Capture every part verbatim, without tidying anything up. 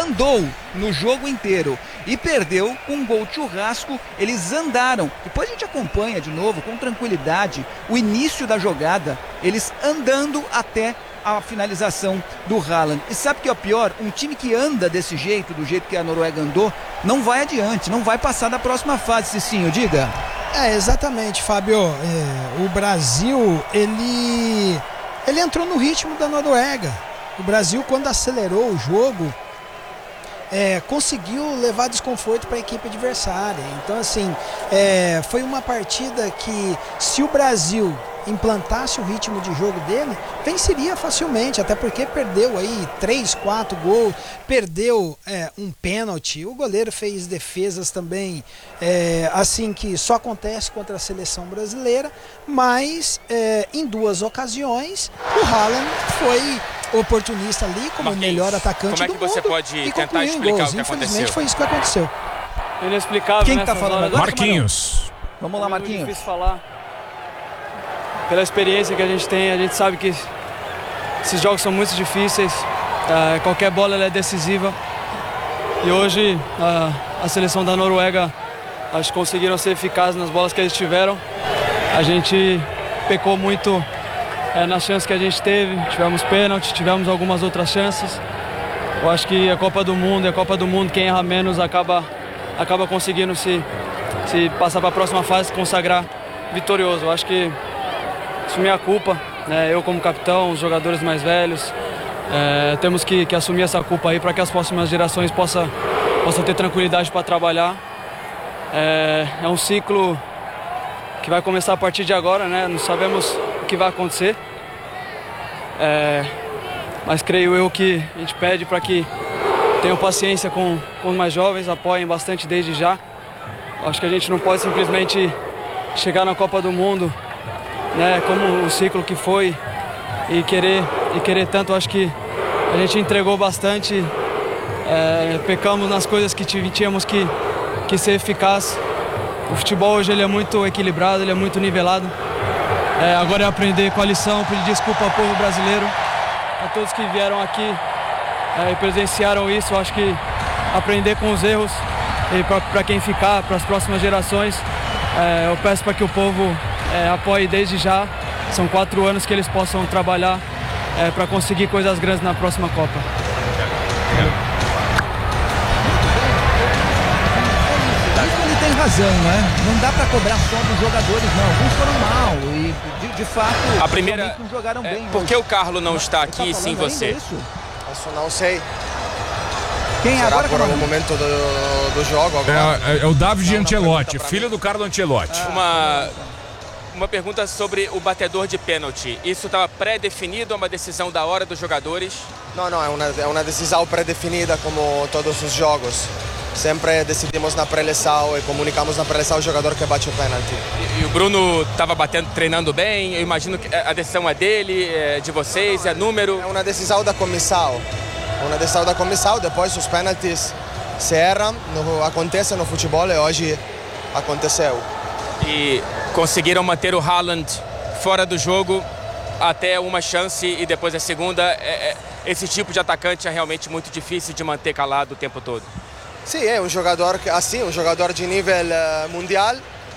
andou no jogo inteiro e perdeu com um gol churrasco. Eles andaram, depois a gente acompanha de novo com tranquilidade o início da jogada, eles andando até a finalização do Haaland. E sabe o que é o pior? Um time que anda desse jeito, do jeito que a Noruega andou, não vai adiante, não vai passar da próxima fase. Cicinho, diga. É, exatamente, Fábio. É, o Brasil, ele, ele entrou no ritmo da Noruega. O Brasil, quando acelerou o jogo, é, conseguiu levar desconforto para a equipe adversária. Então, assim, é, foi uma partida que, se o Brasil implantasse o ritmo de jogo dele, venceria facilmente, até porque perdeu aí três, quatro gols, perdeu é, um pênalti, o goleiro fez defesas também, é, assim, que só acontece contra a seleção brasileira, mas é, em duas ocasiões o Haaland foi oportunista ali como o melhor atacante do mundo. Como é que você pode tentar explicar gols. o que Infelizmente aconteceu? Foi isso que aconteceu. Inexplicável. Quem que tá falando agora? Marquinhos. Vamos lá, Marquinhos. É difícil falar. Pela experiência que a gente tem, a gente sabe que esses jogos são muito difíceis, uh, qualquer bola ela é decisiva. E hoje uh, a seleção da Noruega, acho que conseguiram ser eficazes nas bolas que eles tiveram. A gente pecou muito uh, nas chances que a gente teve, tivemos pênalti, tivemos algumas outras chances. Eu acho que a Copa do Mundo, e a Copa do Mundo, quem erra menos acaba, acaba conseguindo se, se passar para a próxima fase, consagrar vitorioso. Eu acho que assumir a culpa, né? Eu como capitão, os jogadores mais velhos, é, temos que, que assumir essa culpa aí para que as próximas gerações possam, possam ter tranquilidade para trabalhar. É, é um ciclo que vai começar a partir de agora, né? Não sabemos o que vai acontecer, é, mas creio eu que a gente pede para que tenham paciência com, com os mais jovens, apoiem bastante desde já. Acho que a gente não pode simplesmente chegar na Copa do Mundo, né, como o ciclo que foi, e querer, e querer tanto. Acho que a gente entregou bastante, é, pecamos nas coisas que tínhamos que, que ser eficaz. O futebol hoje ele é muito equilibrado, ele é muito nivelado. É, agora é aprender com a lição, pedir desculpa ao povo brasileiro, a todos que vieram aqui é, e presenciaram isso. Acho que aprender com os erros, e para quem ficar, para as próximas gerações, é, eu peço para que o povo É, apoie desde já. São quatro anos que eles possam trabalhar é, para conseguir coisas grandes na próxima Copa. Ele tem razão, né? Não dá para cobrar só dos jogadores, não. Alguns foram mal e, de, de fato, A primeira, não jogaram é, bem. por que o Carlos não está Você aqui, tá sim falando você? ainda isso? Isso não sei. Quem é Será agora? por algum momento do, do jogo agora? É, é, é o David Não, Ancelotti, não, filho do Carlo Ancelotti. Uma, uma pergunta sobre o batedor de pênalti. Isso estava pré-definido, é uma decisão da hora dos jogadores? Não, não, é uma, é uma decisão pré-definida como todos os jogos. Sempre decidimos na pré-eleição e comunicamos na pré-eleição o jogador que bate o pênalti. E, e o Bruno estava batendo, treinando bem. Eu imagino que a decisão é dele, é de vocês, é número. É uma decisão da comissão. Uma decisão da comissão, depois os pênaltis se erram, no, acontece no futebol e hoje aconteceu. E conseguiram manter o Haaland fora do jogo até uma chance e depois a segunda. É, é, esse tipo de atacante é realmente muito difícil de manter calado o tempo todo. Sim, é um jogador assim, um jogador de nível uh, mundial.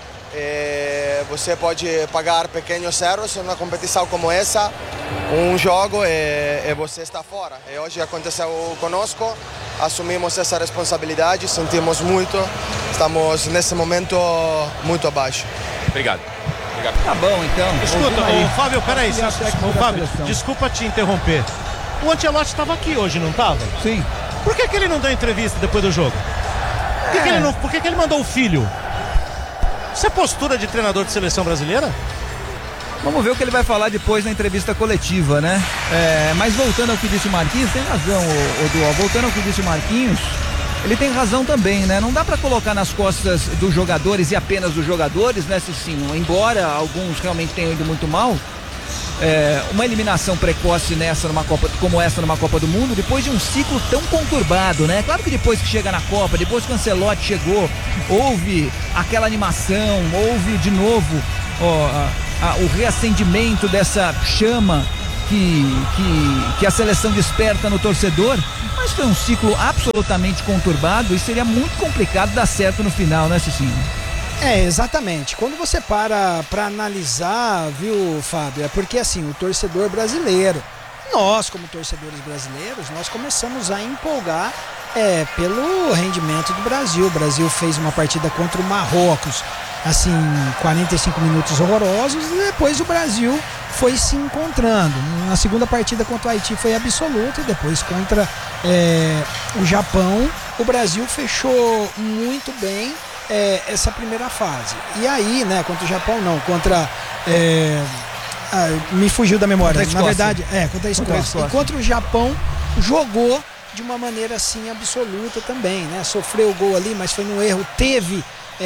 E você pode pagar pequenos erros em uma competição como essa, um jogo e, e você está fora. E hoje aconteceu conosco, assumimos essa responsabilidade, sentimos muito, estamos nesse momento muito abaixo. Obrigado. Obrigado. Tá bom, então. Escuta, ô, Fábio, peraí, Auxiliar ô, técnico da Fábio, seleção. desculpa te interromper. O Ancelotti estava aqui hoje, não estava? Sim. Por que, que ele não deu entrevista depois do jogo? Por que, É. que, ele, não, por que, que ele mandou o filho? Isso é postura de treinador de seleção brasileira? Vamos ver o que ele vai falar depois na entrevista coletiva, né? É, mas voltando ao que disse o Marquinhos, tem razão, o, o Dual. Voltando ao que disse o Marquinhos, ele tem razão também, né? Não dá pra colocar nas costas dos jogadores e apenas dos jogadores, né, Cicinho? Embora alguns realmente tenham ido muito mal, é, uma eliminação precoce nessa numa Copa, como essa numa Copa do Mundo, depois de um ciclo tão conturbado, né? Claro que depois que chega na Copa, depois que o Ancelotti chegou, houve aquela animação, houve de novo ó, a, a, o reacendimento dessa chama que, que, que a seleção desperta no torcedor, mas foi um ciclo absolutamente conturbado e seria muito complicado dar certo no final, né, Cicinho? É, exatamente. Quando você para para analisar, viu, Fábio, é porque assim, o torcedor brasileiro, nós como torcedores brasileiros, nós começamos a empolgar é, pelo rendimento do Brasil. O Brasil fez uma partida contra o Marrocos, assim, quarenta e cinco minutos horrorosos, e depois o Brasil foi se encontrando. Na segunda partida contra o Haiti foi absoluta, e depois contra é, o Japão, o Brasil fechou muito bem É, essa primeira fase. E aí, né, contra o Japão não, contra é, ah, me fugiu da memória, na verdade, é, contra a Escócia. Contra a Escócia. E contra o Japão jogou de uma maneira assim absoluta também, né? Sofreu o gol ali, mas foi no erro, teve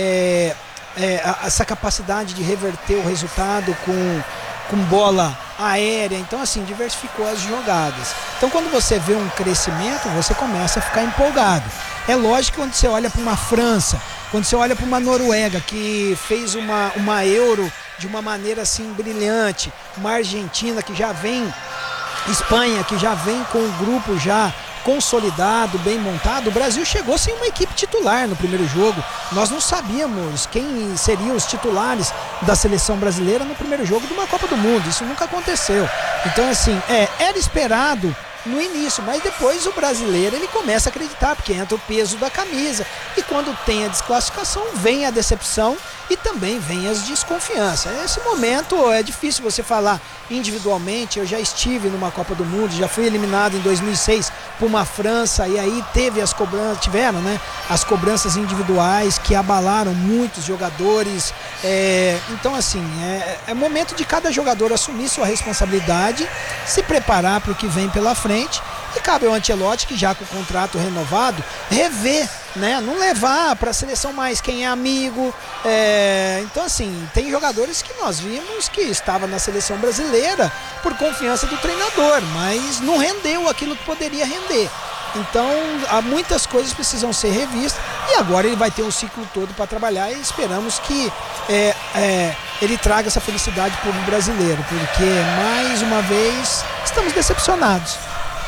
é, é, a, essa capacidade de reverter o resultado com, com bola aérea, então assim, diversificou as jogadas. Então quando você vê um crescimento, você começa a ficar empolgado. É lógico que quando você olha para uma França, quando você olha para uma Noruega que fez uma, uma Euro de uma maneira assim brilhante, uma Argentina que já vem, Espanha que já vem com o grupo já consolidado, bem montado, o Brasil chegou sem uma equipe titular no primeiro jogo. Nós não sabíamos quem seriam os titulares da seleção brasileira no primeiro jogo de uma Copa do Mundo. Isso nunca aconteceu. Então assim, é, era esperado no início, mas depois o brasileiro ele começa a acreditar, porque entra o peso da camisa, e quando tem a desclassificação vem a decepção e também vem as desconfianças. Nesse momento é difícil você falar individualmente. Eu já estive numa Copa do Mundo, já fui eliminado em dois mil e seis por uma França, e aí teve as cobranças, tiveram né, as cobranças individuais que abalaram muitos jogadores. É, então assim, é, é momento de cada jogador assumir sua responsabilidade, se preparar para o que vem pela frente. E cabe ao Ancelotti, que já com o contrato renovado, rever, né? Não levar para a seleção mais quem é amigo. É... Então, assim, tem jogadores que nós vimos que estavam na seleção brasileira por confiança do treinador, mas não rendeu aquilo que poderia render. Então, há muitas coisas que precisam ser revistas, e agora ele vai ter um ciclo todo para trabalhar, e esperamos que é, é, ele traga essa felicidade para o povo brasileiro, porque, mais uma vez, estamos decepcionados.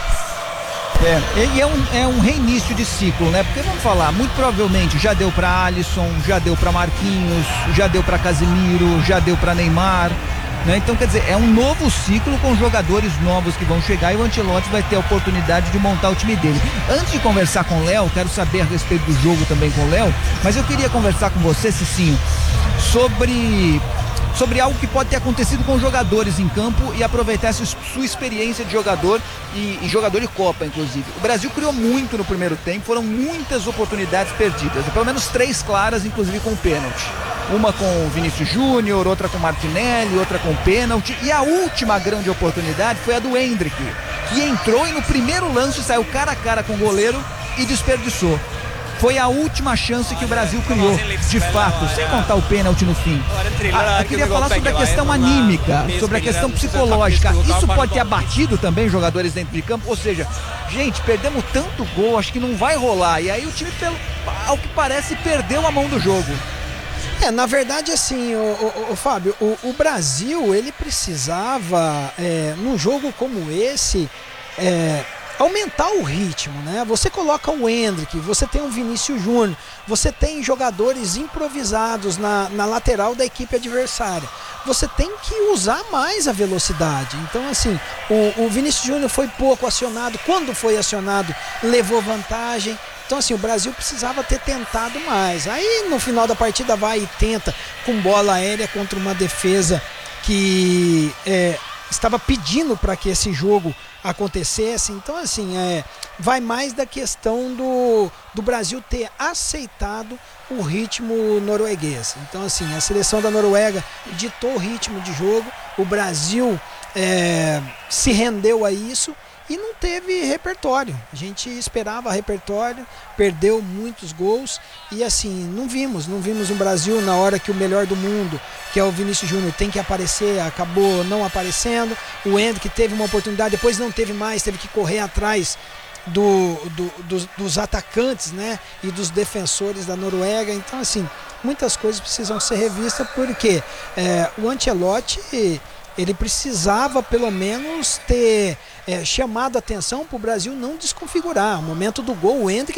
É, e é um, é um reinício de ciclo, né? Porque vamos falar, muito provavelmente já deu para Alisson, já deu para Marquinhos, já deu para Casemiro, já deu para Neymar, né? Então, quer dizer, é um novo ciclo com jogadores novos que vão chegar, e o Ancelotti vai ter a oportunidade de montar o time dele. Antes de conversar com o Léo, quero saber a respeito do jogo também com o Léo, mas eu queria conversar com você, Cicinho, sobre... sobre algo que pode ter acontecido com os jogadores em campo e aproveitar essa sua experiência de jogador e, e jogador de Copa, inclusive. O Brasil criou muito no primeiro tempo, foram muitas oportunidades perdidas, pelo menos três claras, inclusive com pênalti. Uma com o Vinícius Júnior, outra com o Martinelli, outra com pênalti, e a última grande oportunidade foi a do Endrick, que entrou e no primeiro lance saiu cara a cara com o goleiro e desperdiçou. Foi a última chance que o Brasil criou, de fato, sem contar o pênalti no fim. Ah, eu queria falar sobre a questão anímica, sobre a questão psicológica. Isso pode ter abatido também os jogadores dentro de campo? Ou seja, gente, perdemos tanto gol, acho que não vai rolar. E aí o time, ao que parece, perdeu a mão do jogo. É, na verdade, assim, o, o, o Fábio, o, o Brasil, ele precisava, é, num jogo como esse, é, aumentar o ritmo, né? Você coloca o Endrick, você tem o Vinícius Júnior, você tem jogadores improvisados na, na lateral da equipe adversária. Você tem que usar mais a velocidade. Então, assim, o, o Vinícius Júnior foi pouco acionado. Quando foi acionado, levou vantagem. Então, assim, o Brasil precisava ter tentado mais. Aí, no final da partida, vai e tenta com bola aérea contra uma defesa que é, estava pedindo para que esse jogo acontecesse. Então, assim, é, vai mais da questão do, do Brasil ter aceitado o ritmo norueguês. Então, assim, a seleção da Noruega ditou o ritmo de jogo, o Brasil é, se rendeu a isso e não teve repertório. A gente esperava repertório, perdeu muitos gols e assim, não vimos, não vimos um Brasil na hora que o melhor do mundo, que é o Vinícius Júnior, tem que aparecer, acabou não aparecendo. O Endrick teve uma oportunidade, depois não teve mais, teve que correr atrás do, do, dos, dos atacantes, né, e dos defensores da Noruega. Então, assim, muitas coisas precisam ser revistas porque é, o Ancelotti ele precisava pelo menos ter é, chamado a atenção para o Brasil não desconfigurar. O momento do gol, o Endrick